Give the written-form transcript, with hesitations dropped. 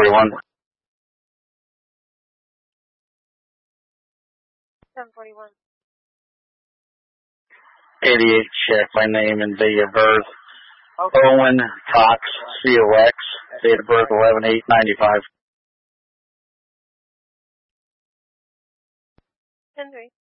1041. 1041. 88, check my name and date of birth. Okay. Owen Cox, COX, date of birth 11/8/95. 10-3.